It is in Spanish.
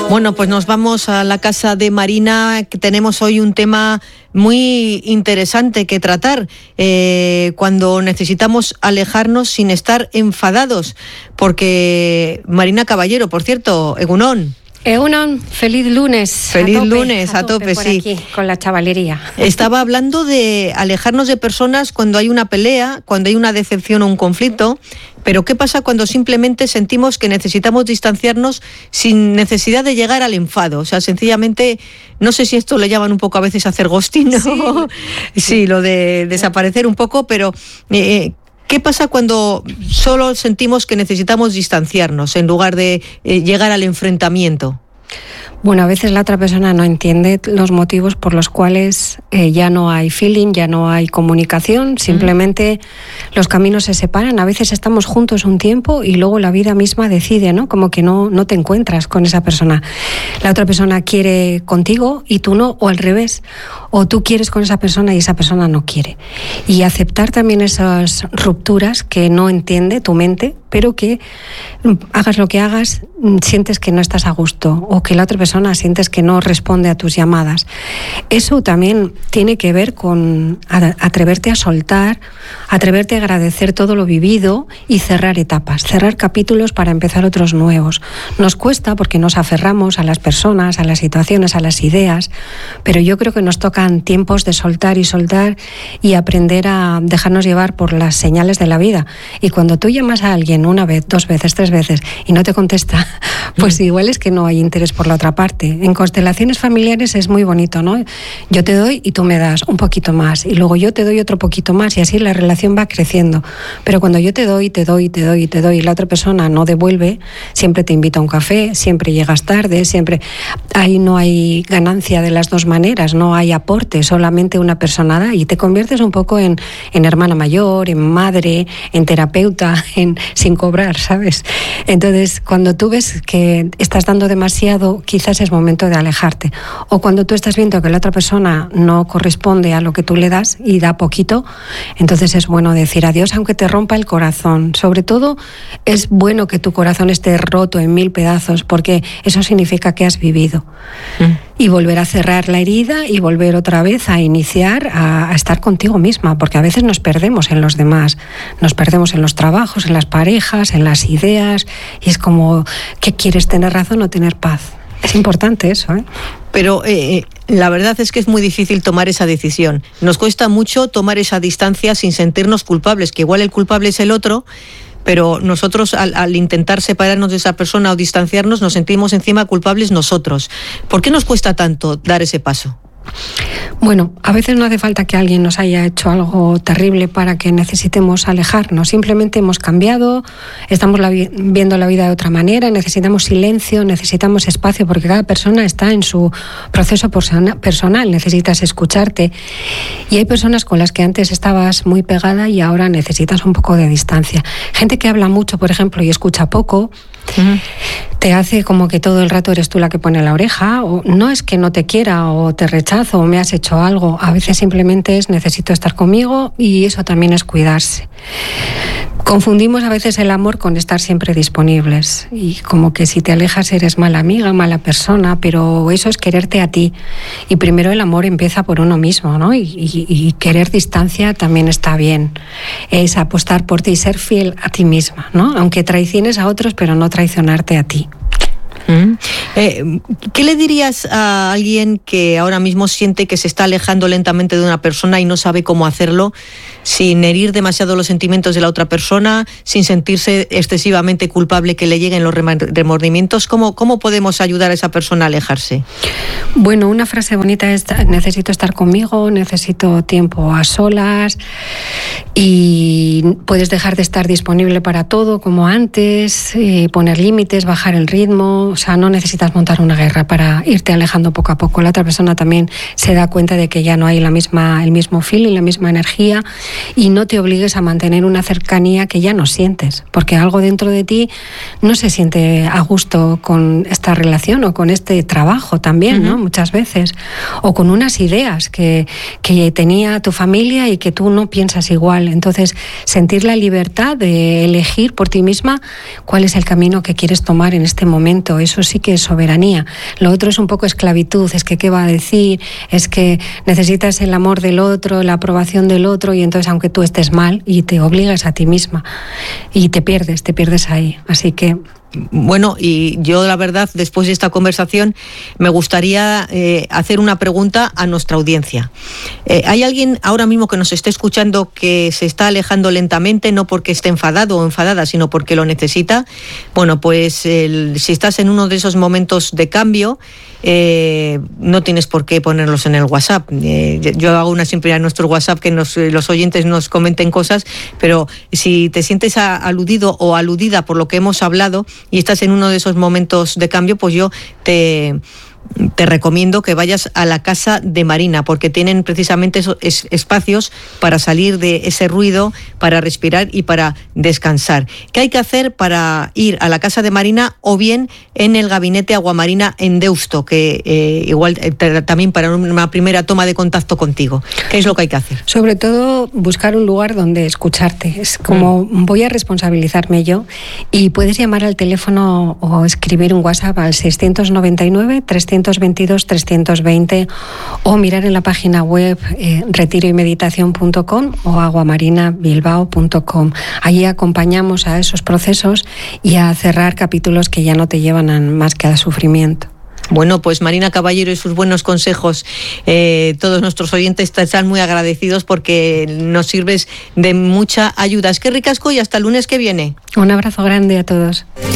Bueno, pues nos vamos a la casa de Marina, que tenemos hoy un tema muy interesante que tratar, cuando necesitamos alejarnos sin estar enfadados, porque Marina Caballero, por cierto, Egunon. Egunon, feliz lunes. Feliz lunes, a tope, por sí. Aquí, con la chavalería. Estaba hablando de alejarnos de personas cuando hay una pelea, cuando hay una decepción o un conflicto, pero ¿qué pasa cuando simplemente sentimos que necesitamos distanciarnos sin necesidad de llegar al enfado? O sea, sencillamente, no sé si esto le llaman un poco a veces hacer ghosting, ¿no? Sí, lo de desaparecer un poco, pero ¿qué pasa cuando solo sentimos que necesitamos distanciarnos en lugar de llegar al enfrentamiento? Bueno, a veces la otra persona no entiende los motivos por los cuales ya no hay feeling, ya no hay comunicación, simplemente los caminos se separan. A veces estamos juntos un tiempo y luego la vida misma decide, ¿no? Como que no te encuentras con esa persona. La otra persona quiere contigo y tú no, o al revés. O tú quieres con esa persona y esa persona no quiere. Y aceptar también esas rupturas que no entiende tu mente, pero que hagas lo que hagas, sientes que no estás a gusto, o que la otra persona sientes que no responde a tus llamadas. Eso también tiene que ver con atreverte a soltar, atreverte a agradecer todo lo vivido y cerrar etapas, cerrar capítulos para empezar otros nuevos. Nos cuesta porque nos aferramos a las personas, a las situaciones, a las ideas, pero yo creo que nos tocan tiempos de soltar y aprender a dejarnos llevar por las señales de la vida. Y cuando tú llamas a alguien una vez, 2 veces, 3 veces y no te contesta, pues igual es que no hay interés por la otra parte. En constelaciones familiares es muy bonito, ¿no? Yo te doy y tú me das un poquito más, y luego yo te doy otro poquito más, y así la relación va creciendo. Pero cuando yo te doy y la otra persona no devuelve, siempre te invita a un café, siempre llegas tarde, siempre ahí no hay ganancia de las dos maneras, no hay aporte, solamente una persona da, y te conviertes un poco en hermana mayor, en madre, en terapeuta, sin cobrar, ¿sabes? Entonces, cuando tú ves que estás dando demasiado, quizás es momento de alejarte. O cuando tú estás viendo que la otra persona no corresponde a lo que tú le das y da poquito, entonces es bueno decir adiós, aunque te rompa el corazón. Sobre todo, es bueno que tu corazón esté roto en 1000 pedazos, porque eso significa que has vivido. Y volver a cerrar la herida y volver otra vez a iniciar a estar contigo misma, porque a veces nos perdemos en los demás, nos perdemos en los trabajos, en las parejas, en las ideas, y es como, ¿qué quieres, tener razón o tener paz? Es importante eso, ¿eh? Pero la verdad es que es muy difícil tomar esa decisión. Nos cuesta mucho tomar esa distancia sin sentirnos culpables, que igual el culpable es el otro, pero nosotros al intentar separarnos de esa persona o distanciarnos nos sentimos encima culpables nosotros. ¿Por qué nos cuesta tanto dar ese paso? Bueno, a veces no hace falta que alguien nos haya hecho algo terrible para que necesitemos alejarnos. Simplemente hemos cambiado, estamos viendo la vida de otra manera, necesitamos silencio, necesitamos espacio, porque cada persona está en su proceso personal, necesitas escucharte. Y hay personas con las que antes estabas muy pegada y ahora necesitas un poco de distancia. Gente que habla mucho, por ejemplo, y escucha poco, te hace como que todo el rato eres tú la que pone la oreja, o no es que no te quiera o te rechazo o me has hecho algo, a veces simplemente es necesito estar conmigo, y eso también es cuidarse. Confundimos a veces el amor con estar siempre disponibles, y como que si te alejas eres mala amiga, mala persona, pero eso es quererte a ti, y primero el amor empieza por uno mismo, ¿no? Y querer distancia también está bien, es apostar por ti, ser fiel a ti misma, ¿no? Aunque traiciones a otros, pero no traicionarte a ti. ¿Qué le dirías a alguien que ahora mismo siente que se está alejando lentamente de una persona y no sabe cómo hacerlo sin herir demasiado los sentimientos de la otra persona, sin sentirse excesivamente culpable que le lleguen los remordimientos? ¿Cómo podemos ayudar a esa persona a alejarse? Bueno, una frase bonita es: necesito estar conmigo, necesito tiempo a solas, y puedes dejar de estar disponible para todo como antes, poner límites, bajar el ritmo. O sea, no necesitas montar una guerra para irte alejando poco a poco. La otra persona también se da cuenta de que ya no hay el mismo feeling, la misma energía, y no te obligues a mantener una cercanía que ya no sientes, porque algo dentro de ti no se siente a gusto con esta relación o con este trabajo también, ¿no? Muchas veces. O con unas ideas que tenía tu familia y que tú no piensas igual. Entonces, sentir la libertad de elegir por ti misma cuál es el camino que quieres tomar en este momento. bonito, eso sí que es soberanía. Lo otro es un poco esclavitud, es que qué va a decir, es que necesitas el amor del otro, la aprobación del otro, y entonces aunque tú estés mal y te obligas a ti misma y te pierdes ahí. Así que bueno, y yo la verdad, después de esta conversación, me gustaría hacer una pregunta a nuestra audiencia. ¿Hay alguien ahora mismo que nos esté escuchando que se está alejando lentamente, no porque esté enfadado o enfadada, sino porque lo necesita? Bueno, pues si estás en uno de esos momentos de cambio, no tienes por qué ponerlos en el WhatsApp. Yo hago una siempre a nuestro WhatsApp que los oyentes nos comenten cosas, pero si te sientes aludido o aludida por lo que hemos hablado y estás en uno de esos momentos de cambio, pues yo te recomiendo que vayas a la casa de Marina, porque tienen precisamente esos espacios para salir de ese ruido, para respirar y para descansar. ¿Qué hay que hacer para ir a la casa de Marina o bien en el gabinete Aguamarina en Deusto, que igual también para una primera toma de contacto contigo? ¿Qué es lo que hay que hacer? Sobre todo buscar un lugar donde escucharte. Es como voy a responsabilizarme yo, y puedes llamar al teléfono o escribir un WhatsApp al 699 322 320 o mirar en la página web retiroymeditación.com o aguamarinabilbao.com. Allí acompañamos a esos procesos y a cerrar capítulos que ya no te llevan más que al sufrimiento. Bueno, pues Marina Caballero y sus buenos consejos, todos nuestros oyentes te están muy agradecidos porque nos sirves de mucha ayuda. Es que ricasco y hasta el lunes que viene. Un abrazo grande a todos.